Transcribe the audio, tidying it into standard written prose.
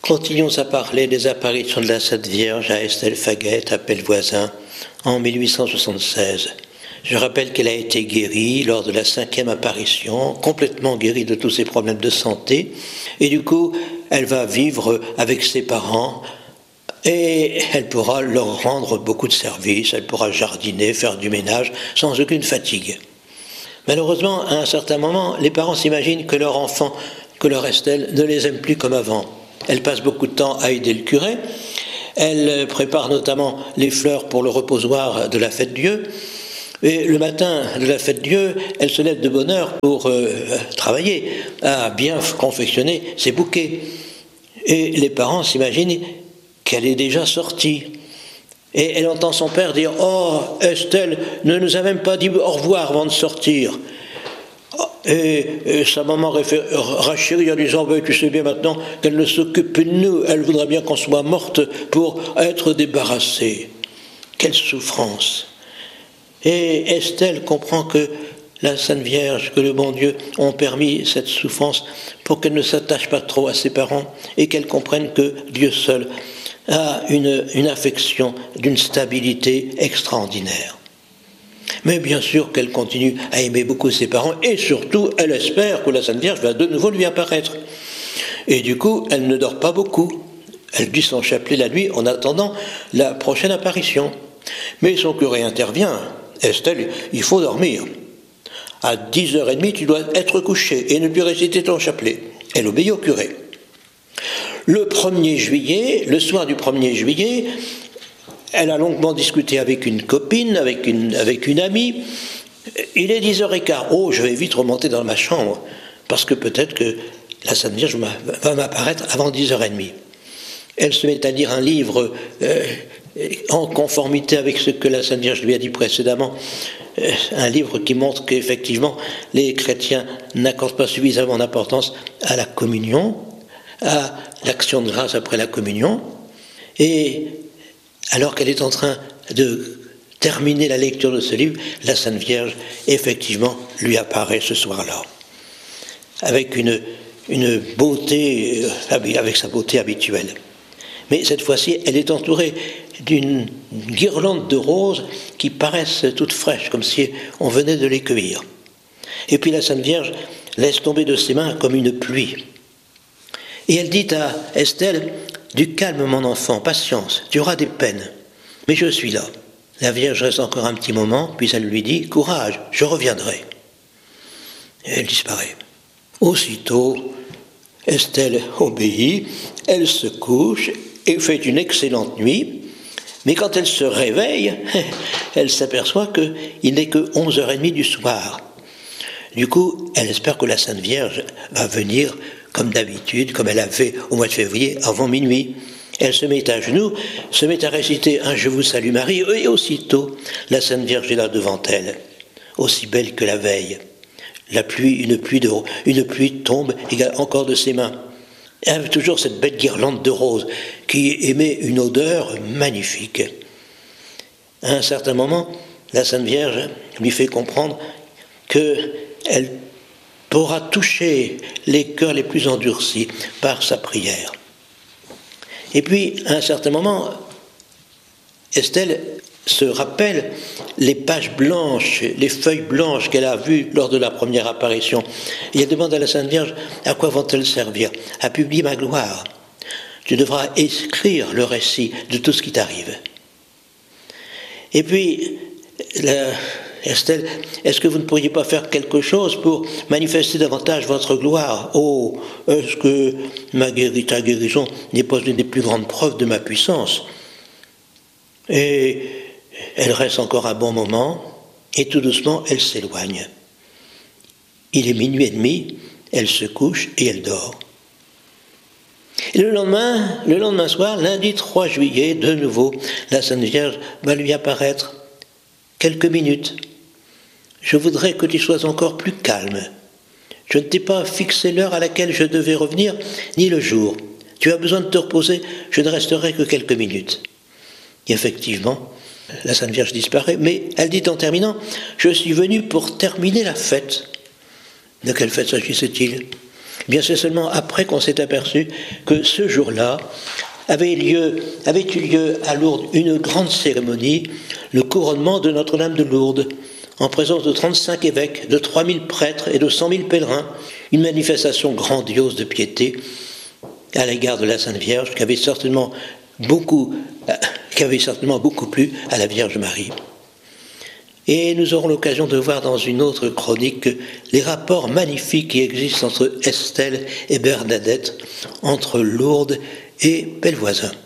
Continuons à parler des apparitions de la Sainte Vierge à Estelle Faguet, à Pellevoisin, en 1876. Je rappelle qu'elle a été guérie lors de la 5e apparition, complètement guérie de tous ses problèmes de santé, et du coup, elle va vivre avec ses parents, et elle pourra leur rendre beaucoup de services, elle pourra jardiner, faire du ménage, sans aucune fatigue. Malheureusement, à un certain moment, les parents s'imaginent que leur enfant, que leur Estelle, ne les aime plus comme avant. Elle passe beaucoup de temps à aider le curé, elle prépare notamment les fleurs pour le reposoir de la fête Dieu, et le matin de la fête Dieu, elle se lève de bonne heure pour travailler, à bien confectionner ses bouquets. Et les parents s'imaginent qu'elle est déjà sortie. Et elle entend son père dire « Oh, Estelle ne nous a même pas dit au revoir avant de sortir ». Et sa maman rachérit en disant « Tu sais bien maintenant qu'elle ne s'occupe plus de nous, elle voudrait bien qu'on soit morte pour être débarrassée. » Quelle souffrance! Et Estelle comprend que la Sainte Vierge, que le bon Dieu ont permis cette souffrance pour qu'elle ne s'attache pas trop à ses parents et qu'elle comprenne que Dieu seul a une affection d'une stabilité extraordinaire. Mais bien sûr qu'elle continue à aimer beaucoup ses parents et surtout elle espère que la Sainte Vierge va de nouveau lui apparaître. Et du coup, elle ne dort pas beaucoup. Elle dit son chapelet la nuit en attendant la prochaine apparition. Mais son curé intervient. Estelle, il faut dormir. À 10h30, tu dois être couché et ne plus réciter ton chapelet. Elle obéit au curé. Le 1er juillet, le soir du 1er juillet, elle a longuement discuté avec une copine, avec une amie. Il est 10h15. Oh, je vais vite remonter dans ma chambre, parce que peut-être que la Sainte Vierge va m'apparaître avant 10h30. Elle se met à lire un livre en conformité avec ce que la Sainte Vierge lui a dit précédemment, un livre qui montre qu'effectivement les chrétiens n'accordent pas suffisamment d'importance à la communion, à l'action de grâce après la communion, et alors qu'elle est en train de terminer la lecture de ce livre, la Sainte Vierge effectivement lui apparaît ce soir-là, avec une beauté, avec sa beauté habituelle. Mais cette fois-ci, elle est entourée d'une guirlande de roses qui paraissent toutes fraîches, comme si on venait de les cueillir. Et puis la Sainte Vierge laisse tomber de ses mains comme une pluie. Et elle dit à Estelle, « Du calme, mon enfant, patience, tu auras des peines, mais je suis là. » La Vierge reste encore un petit moment, puis elle lui dit, « Courage, je reviendrai. » Et elle disparaît. Aussitôt, Estelle obéit, elle se couche et fait une excellente nuit, mais quand elle se réveille, elle s'aperçoit qu'il n'est que 11h30 du soir. Du coup, elle espère que la Sainte Vierge va venir comme d'habitude, comme elle a fait au mois de février, avant minuit. Elle se met à genoux, se met à réciter un « Je vous salue Marie », et aussitôt, la Sainte Vierge est là devant elle, aussi belle que la veille. La pluie, une pluie tombe encore de ses mains. Elle avait toujours cette belle guirlande de roses qui émet une odeur magnifique. À un certain moment, la Sainte Vierge lui fait comprendre qu'elle pourra toucher les cœurs les plus endurcis par sa prière. Et puis, à un certain moment, Estelle se rappelle les pages blanches, les feuilles blanches qu'elle a vues lors de la première apparition. Et elle demande à la Sainte Vierge, à quoi vont-elles servir? À publier ma gloire. Tu devras écrire le récit de tout ce qui t'arrive. Et puis, Estelle, est-ce que vous ne pourriez pas faire quelque chose pour manifester davantage votre gloire? Oh, est-ce que ta guérison n'est pas une des plus grandes preuves de ma puissance? Et elle reste encore un bon moment, et tout doucement, elle s'éloigne. Il est 00h30, elle se couche et elle dort. Et le lendemain soir, lundi 3 juillet, de nouveau, la Sainte Vierge va lui apparaître quelques minutes. Je voudrais que tu sois encore plus calme. Je ne t'ai pas fixé l'heure à laquelle je devais revenir, ni le jour. Tu as besoin de te reposer, je ne resterai que quelques minutes. Et effectivement, la Sainte Vierge disparaît, mais elle dit en terminant, « Je suis venue pour terminer la fête. » De quelle fête s'agissait-il? Eh bien, c'est seulement après qu'on s'est aperçu que ce jour-là avait eu lieu à Lourdes une grande cérémonie, le couronnement de Notre-Dame de Lourdes, en présence de 35 évêques, de 3000 prêtres et de 100 000 pèlerins, une manifestation grandiose de piété à l'égard de la Sainte Vierge qui avait certainement beaucoup plu à la Vierge Marie. Et nous aurons l'occasion de voir dans une autre chronique les rapports magnifiques qui existent entre Estelle et Bernadette, entre Lourdes et Belvoisin.